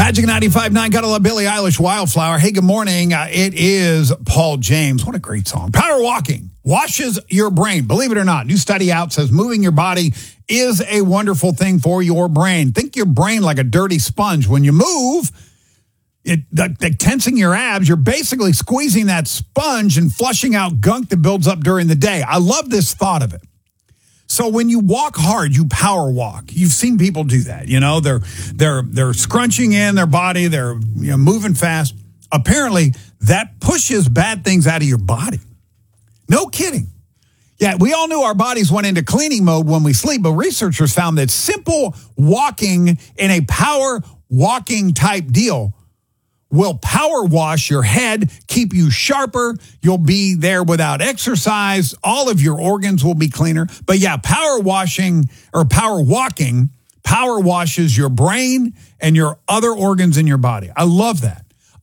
Magic 95.9, gotta love Billie Eilish, Wildflower. Hey, good morning. It is Paul James. What a great song. Power walking washes your brain. Believe it or not, new study out says moving your body is a wonderful thing for your brain. Think your brain like a dirty sponge. When you move, tensing your abs, you're basically squeezing that sponge and flushing out gunk that builds up during the day. I love this thought of it. So when you walk hard, you power walk. You've seen people do that. You know, they're scrunching in their body. They're moving fast. Apparently, that pushes bad things out of your body. No kidding. Yeah, we all knew our bodies went into cleaning mode when we sleep, but researchers found that simple walking in a power walking type deal will power wash your head, keep you sharper. You'll be there without exercise. All of your organs will be cleaner. But yeah, power washing or power walking power washes your brain and your other organs in your body. I love that.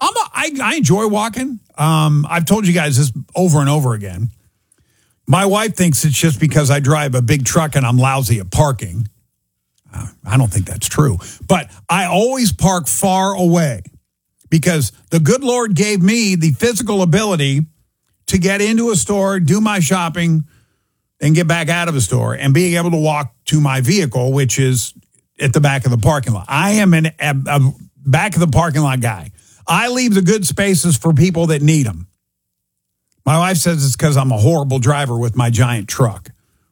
I enjoy walking. I've told you guys this over and over again. My wife thinks it's just because I drive a big truck and I'm lousy at parking. I don't think that's true. But I always park far away, because the good Lord gave me the physical ability to get into a store, do my shopping, and get back out of a store, and being able to walk to my vehicle, which is at the back of the parking lot. I am a back of the parking lot guy. I leave the good spaces for people that need them. My wife says it's because I'm a horrible driver with my giant truck.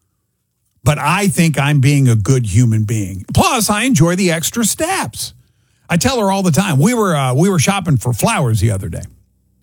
But I think I'm being a good human being. Plus, I enjoy the extra steps. I tell her all the time. We were shopping for flowers the other day.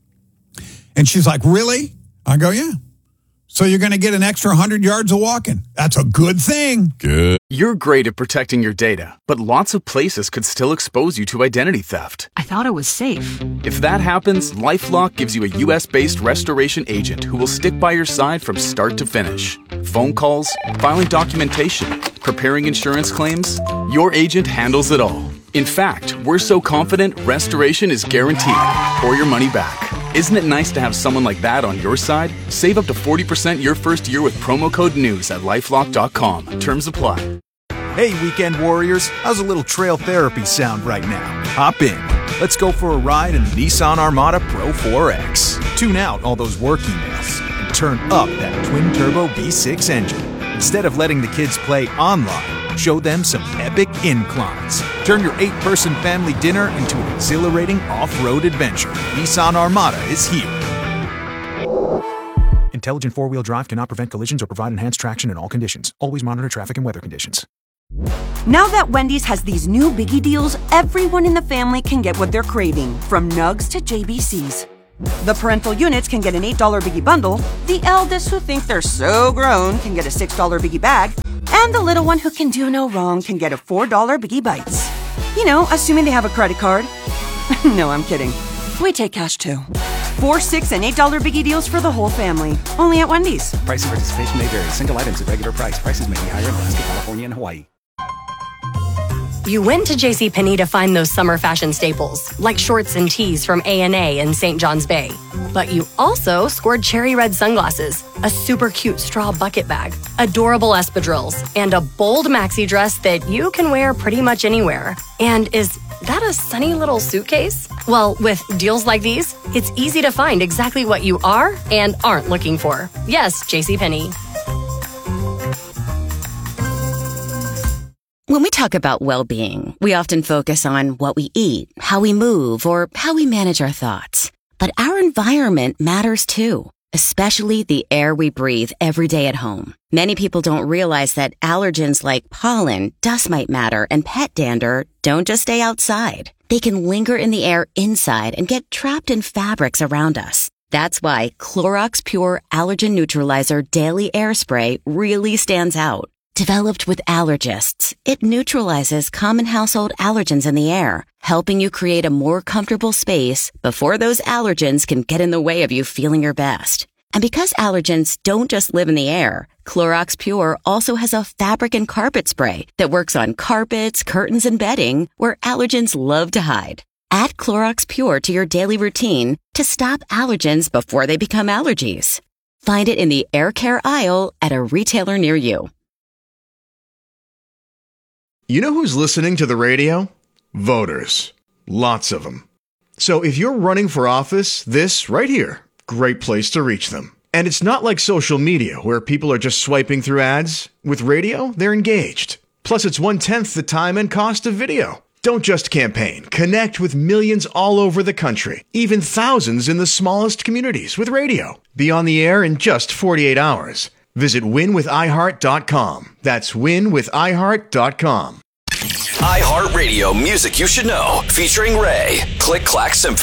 And she's like, really? I go, yeah. So you're going to get an extra 100 yards of walking. That's a good thing. Good. You're great at protecting your data, but lots of places could still expose you to identity theft. I thought it was safe. If that happens, LifeLock gives you a U.S.-based restoration agent who will stick by your side from start to finish. Phone calls, filing documentation, preparing insurance claims, your agent handles it all. In fact, we're so confident restoration is guaranteed or your money back. Isn't it nice to have someone like that on your side? Save up to 40% your first year with promo code NEWS at LifeLock.com. Terms apply. Hey, weekend warriors, how's a little trail therapy sound right now? Hop in. Let's go for a ride in the Nissan Armada Pro 4X. Tune out all those work emails and turn up that twin-turbo V6 engine. Instead of letting the kids play online, show them some epic inclines. Turn your 8-person family dinner into an exhilarating off-road adventure. Nissan Armada is here. Intelligent four-wheel drive cannot prevent collisions or provide enhanced traction in all conditions. Always monitor traffic and weather conditions. Now that Wendy's has these new biggie deals, everyone in the family can get what they're craving, from nugs to JBCs. The parental units can get an $8 biggie bundle, the eldest who think they're so grown can get a $6 biggie bag, and the little one who can do no wrong can get a $4 biggie bites. You know, assuming they have a credit card. No, I'm kidding. We take cash too. $4, $6, and $8 biggie deals for the whole family. Only at Wendy's. Price and participation may vary. Single items at regular price. Prices may be higher in Alaska, California, and Hawaii. You went to JCPenney to find those summer fashion staples, like shorts and tees from A&A and St. John's Bay. But you also scored cherry red sunglasses, a super cute straw bucket bag, adorable espadrilles, and a bold maxi dress that you can wear pretty much anywhere. And is that a sunny little suitcase? Well, with deals like these, it's easy to find exactly what you are and aren't looking for. Yes, JCPenney. When we talk about well-being, we often focus on what we eat, how we move, or how we manage our thoughts. But our environment matters too, especially the air we breathe every day at home. Many people don't realize that allergens like pollen, dust mite matter, and pet dander don't just stay outside. They can linger in the air inside and get trapped in fabrics around us. That's why Clorox Pure Allergen Neutralizer Daily Air Spray really stands out. Developed with allergists, it neutralizes common household allergens in the air, helping you create a more comfortable space before those allergens can get in the way of you feeling your best. And because allergens don't just live in the air, Clorox Pure also has a fabric and carpet spray that works on carpets, curtains, and bedding where allergens love to hide. Add Clorox Pure to your daily routine to stop allergens before they become allergies. Find it in the air care aisle at a retailer near you. You know who's listening to the radio? Voters. Lots of them. So if you're running for office, this right here, great place to reach them. And it's not like social media where people are just swiping through ads. With radio, they're engaged. Plus, it's 1/10 the time and cost of video. Don't just campaign. Connect with millions all over the country, even thousands in the smallest communities with radio. Be on the air in just 48 hours. Visit winwithiheart.com. That's winwithiheart.com. iHeartRadio Music You Should Know, featuring Ray. Click Clack Symphony.